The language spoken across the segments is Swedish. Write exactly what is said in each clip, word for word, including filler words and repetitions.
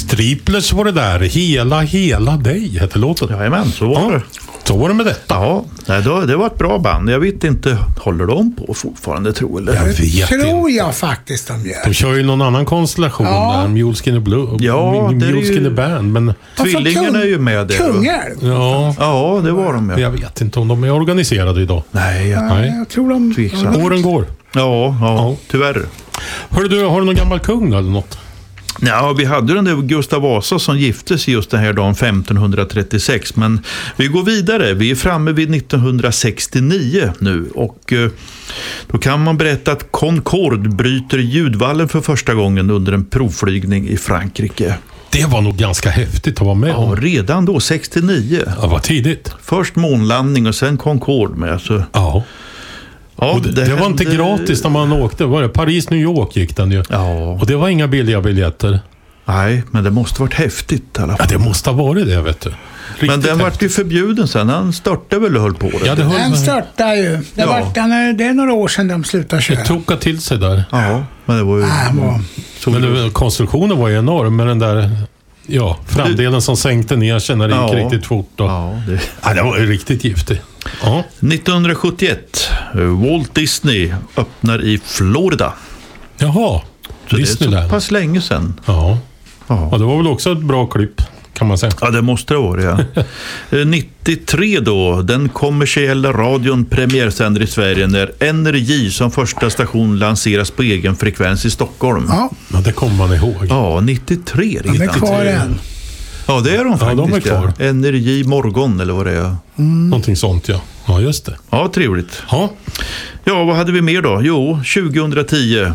Striplers var det där. Hela, hela dig hette låten. Jajamän, så var Ja. det. Så var det med detta. Ja, nej, då, det var ett bra band. Jag vet inte, håller de på fortfarande, tror eller? Jag vet tror inte. jag faktiskt de gör. De kör ju någon annan konstellation Ja. där. Muleskin Blue. Ja, det är ju- Muleskin Band. Men Tvillingarna är ju med där. Kungälv. ja, Ja, det var de, ja. jag vet inte om de är organiserade idag. Nej, jag... Nej. Jag tror de... Tveksamt. Åren går. Ja, ja, Ja. tyvärr. Hörru du, har du någon gammal kung eller något? Ja, vi hade den där Gustav Vasa som gifte sig just den här dagen femtonhundratrettiosex, men vi går vidare. Vi är framme vid nittonhundrasextionio nu och eh, då kan man berätta att Concorde bryter ljudvallen för första gången under en provflygning i Frankrike. Det var nog ganska häftigt att vara med Ja, om. redan då, sextionio. Ja, vad tidigt. Först månlandning och sen Concorde med. Så, Ja. ja, Och det, det var inte hände- gratis när man åkte. Var det Paris, New York gick den ju. Ja, Och det var inga billiga biljetter. nej, men det måste varit häftigt i alla Ja, fall. det måste ha varit det, vet du. Riktigt Men den var häftigt. ju förbjuden sen. Han störtade väl och höll på det. Ja, det Den höll störtar ju. Det, Ja. var, den är, det är några år sedan de slutade köra. det tokade till sig där. Ja, men det var ju... Nej, han var... så Men det, konstruktionen var ju enorm med den där ja, framdelen som sänkte ner sig när det gick Ja. riktigt fort. Och, Ja, det... ja, det var ju riktigt giftigt. Ja. nittonhundrasjuttioett. Walt Disney öppnar i Florida. Jaha, Så det är så Disneyland. pass länge sedan. Ja. Ja. ja, det var väl också ett bra klipp kan man säga. Ja, det måste det vara, ja. Eh, nittiotre då, den kommersiella radion premiärsänder i Sverige när N R J som första station lanseras på egen frekvens i Stockholm. Ja, Ja, det kommer man ihåg. Ja, nittiotre redan. de är kvar än. Ja, det är de Ja, faktiskt. de är kvar. Ja. N R J morgon eller vad det är. Någonting sånt, ja. Ja, just det. Ja, trevligt. Ja, Ja, vad hade vi mer då? Jo, tjugohundratio.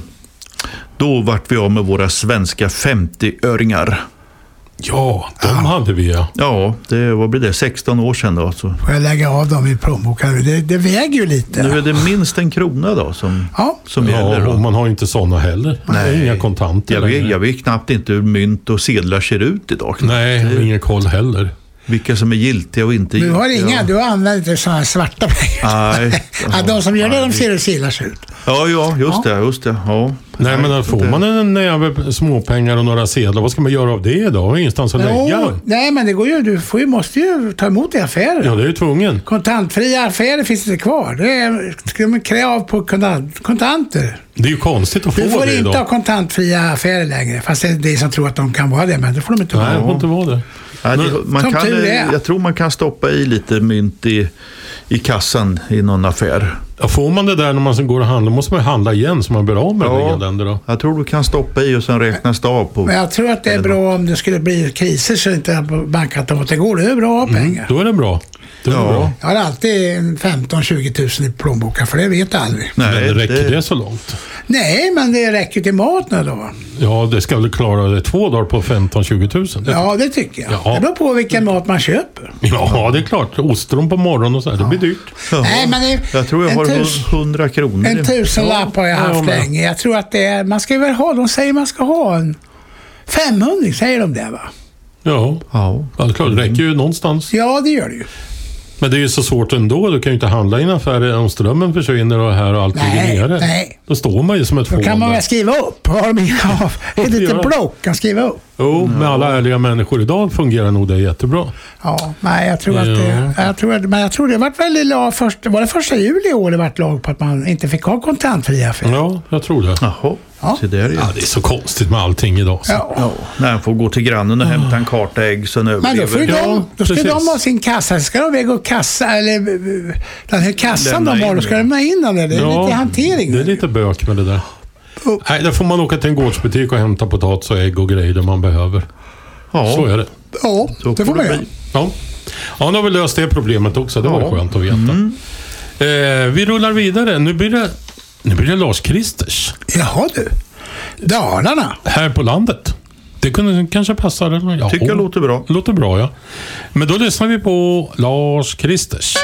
Då vart vi av med våra svenska femtioöringar. ja de hade vi, ja. Ja, det, vad blir det? sexton år sedan då. Så. Får jag lägga av dem i plånboken? Det, det väger ju lite. Nu är det minst en krona då som, Ja. som gäller. Ja, och Då. man har ju inte såna heller. Det är inga kontanter Jag vet, längre. jag vet knappt inte hur mynt och sedlar ser ut idag. Nej, och ingen koll heller. Vilka som är giltiga och inte Du giltiga. har inga, du har använt inte sådana här svarta pengar. Nej. Ja, de som gör det, de Nej. ser hur silar ut. Ja, ja, just det. Just det. Ja. Nej, men då får det- man en näve småpengar och några sedlar. Vad ska man göra av det då? Ingenstans att lägga Jo, dem. nej, men det går ju. Du får ju, måste ju ta emot det i affärer. Ja, det är ju tvungen. Kontantfria affärer finns inte kvar. Det är de krav på kontant, kontanter. Det är ju konstigt att få Du får det inte idag. ha kontantfria affärer längre. Fast det är det som tror att de kan vara det, men det får de inte Nej, det vara. får inte vara det. Nej, det, man som kan, tur är. jag tror man kan stoppa i lite mynt i, i kassan i någon affär. Ja, får man det där när man går och handlar måste man ju handla igen så man blir av med Ja. det elände då. Jag tror du kan stoppa i och sen räknas det av på... Men jag tror att det är bra om det skulle bli kriser så inte bankautomater går. Det är bra att ha pengar. Då är det bra. Då är det Ja. bra. Jag har alltid femton till tjugo tusen i plånboken, för det vet jag aldrig. Men det räcker det så långt? Nej, men det räcker till mat nu då. Ja, det ska väl klara det två dagar på femton till tjugo tusen. Det- Ja, det tycker jag. Ja. Det beror på vilken mat man köper. Ja, det är klart. Ostron på morgonen och så här, det blir dyrt. Jaha. Nej, men det, Jag tror jag en har tus- hundra kronor. En tusenlapp har jag Ja, haft jag med. länge. Jag tror att det är, man ska ju väl ha, de säger man ska ha en femhundra, säger de det va? Ja, Ja. ja det är klart. Det räcker ju någonstans. Ja, det gör det ju. Men det är ju så svårt ändå. Du kan ju inte handla i en affär om strömmen försvinner och här och allt Nej, ligger nere. nej. Då står man ju som ett Då fån kan man där. väl skriva upp. Har de inga av? Ett litet göra. block kan skriva upp. Jo, med alla ärliga människor idag fungerar nog det jättebra. Ja, nej, jag tror att det... Jag tror att, men jag tror det vart väl lag först, var det första juli i år det vart lag på att man inte fick ha kontantfria affärer. Ja, jag tror det. Jaha, Ja. så där är det. Ja, det är så konstigt med allting idag. Så. Ja. Ja, när han får gå till grannen och hämta en karta ägg sen Men då, får ju överlever. de, då ska precis. de ha sin kassa. Ska de väga upp kassa, eller eh, den här kassan Lämna de har, in då ska det. de lämna in den där. Det är lite hantering. Det är lite bök med det där. Oh. Nej, där får man åka till en gårdsbutik och hämta potatis och ägg och grejer man behöver. Ja, Så är det. Ja, så det får man det göra. bli. Ja. Ja, nu har vi löst det problemet också. Det var Ja. skönt att veta. Mm. Eh, vi rullar vidare. Nu blir det, nu blir det Lars Kristers. Jaha du. Dalarna. Här på landet. Det kunde kanske passa. Eller? Ja, Tycker jag låter bra. Låter bra, ja. Men då lyssnar vi på Lars Kristers.